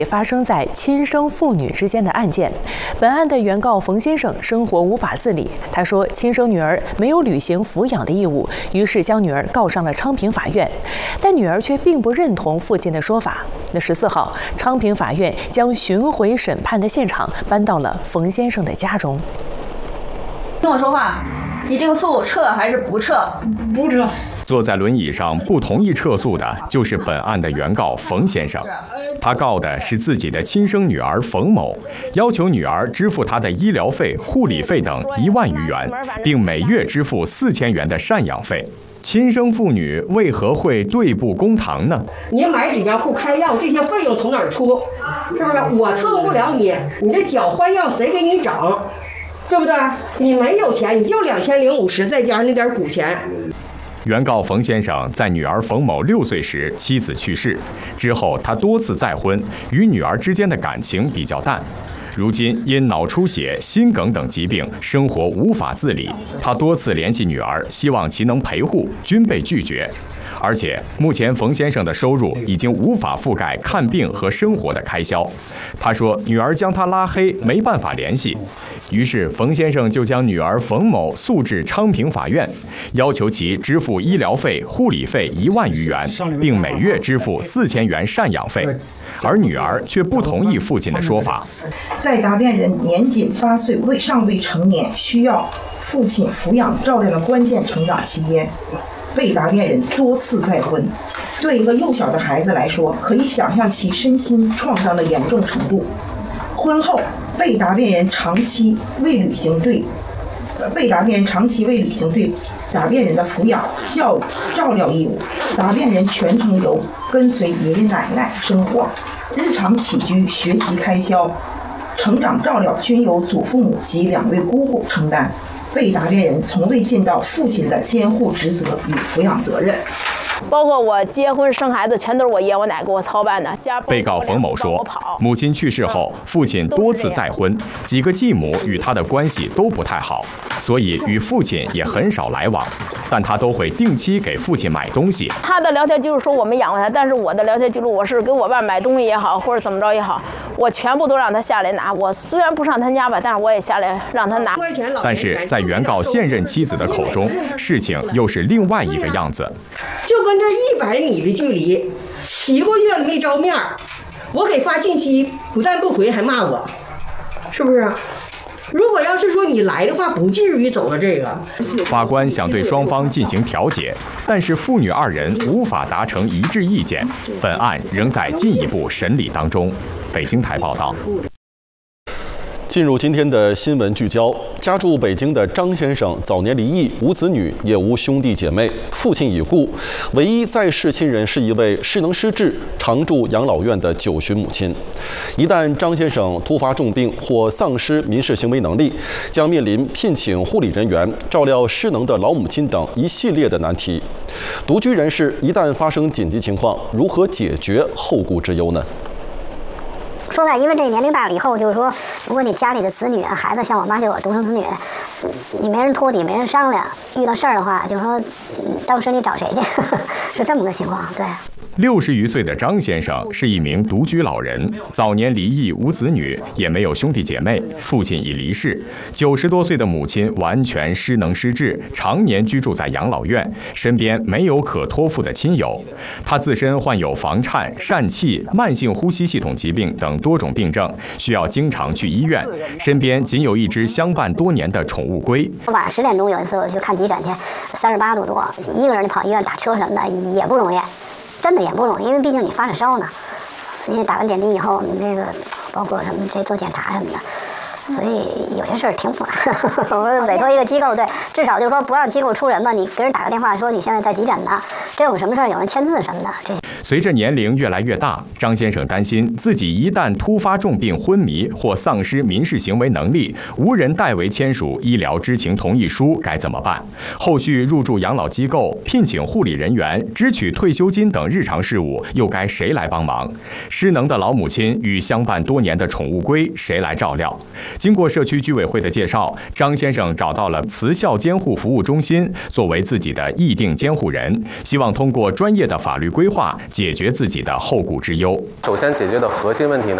发生在亲生父女之间的案件。本案的原告冯先生生活无法自理，他说亲生女儿没有履行抚养的义务，于是将女儿告上了昌平法院，但女儿却并不认同父亲的说法。那14号，昌平法院将巡回审判的现场搬到了冯先生的家中。 听我说话，你这个诉撤还是不撤？ 不撤。 坐在轮椅上不同意撤诉的就是本案的原告冯先生，他告的是自己的亲生女儿冯某，要求女儿支付他的医疗费、护理费等1万余元，并每月支付4000元的赡养费。亲生父女为何会对簿公堂呢？ 你买纸尿裤、开药这些费用从哪儿出？是不是？我伺候不了你，你这脚换药谁给你整？对不对？你没有钱，你就2050，再加上那点补钱。 原告冯先生在女儿冯某6岁时妻子去世之后，他多次再婚，与女儿之间的感情比较淡。如今因脑出血、心梗等疾病，生活无法自理。他多次联系女儿，希望其能陪护，均被拒绝。而且目前冯先生的收入已经无法覆盖看病和生活的开销。他说女儿将他拉黑，没办法联系。于是冯先生就将女儿冯某诉至昌平法院，要求其支付医疗费、护理费1万余元，并每月支付4000元赡养费。而女儿却不同意父亲的说法。 在答辩人年仅8岁尚未成年，需要父亲抚养照料的关键成长期间，被答辩人多次再婚。对一个幼小的孩子来说，可以想象其身心创伤的严重程度。婚后，被答辩人长期未履行对答辩人的抚养照料义务，答辩人全程由跟随爷爷奶奶生活，日常起居、学习开销、成长照料均由祖父母及2位姑姑承担。被答辩人从未尽到父亲的监护职责与抚养责任。 包括我结婚生孩子，全都是我爷我奶给我操办的。 被告冯某说，母亲去世后，父亲多次再婚，几个继母与他的关系都不太好，所以与父亲也很少来往。但他都会定期给父亲买东西。 他的聊天记录说我们养活他，但是我的聊天记录，我是给我爸买东西也好，或者怎么着也好，我全部都让他下来拿。我虽然不上他家吧，但是我也下来让他拿。 但是在原告现任妻子的口中，事情又是另外一个样子。 就跟这100米的距离，7个月没着面，我给发信息不但不回，还骂我，是不是？如果要是说你来的话，不至于走到这个。 法官想对双方进行调解，但是父女2人无法达成一致意见，本案仍在进一步审理当中。北京台报道。 进入今天的新闻聚焦，家住北京的张先生早年离异，无子女，也无兄弟姐妹，父亲已故，唯一在世亲人是一位失能失智、常住养老院的9旬母亲。一旦张先生突发重病或丧失民事行为能力，将面临聘请护理人员、照料失能的老母亲等一系列的难题。独居人士一旦发生紧急情况，如何解决后顾之忧呢？ 说在，因为这个年龄大了以后，就是说，如果你家里的子女、孩子，像我妈就有独生子女，你没人托底，没人商量，遇到事儿的话，就是说，当时你找谁去？是这么个情况，对。 60余岁的张先生是一名独居老人，早年离异，无子女，也没有兄弟姐妹，父亲已离世，90多岁的母亲完全失能失智，常年居住在养老院，身边没有可托付的亲友。他自身患有房颤、疝气、慢性呼吸系统疾病等多种病症，需要经常去医院，身边仅有一只相伴多年的宠物龟。 晚上10点钟有一次我去看急诊去，38度多，一个人跑医院打车什么的也不容易。真的也不容易，因为毕竟你发着烧呢，你打完点滴以后，你这个包括什么这做检查什么的，所以有些事儿挺复杂。我说委托一个机构，对，至少就是说不让机构出人嘛，你给人打个电话说你现在在急诊呢，这有什么事儿有人签字什么的，这。 随着年龄越来越大，张先生担心自己一旦突发重病、昏迷或丧失民事行为能力，无人代为签署医疗知情同意书该怎么办？后续入住养老机构、聘请护理人员、支取退休金等日常事务又该谁来帮忙？失能的老母亲与相伴多年的宠物龟谁来照料？经过社区居委会的介绍，张先生找到了慈孝监护服务中心作为自己的议定监护人，希望通过专业的法律规划， 解决自己的后顾之忧。 首先解决的核心问题呢，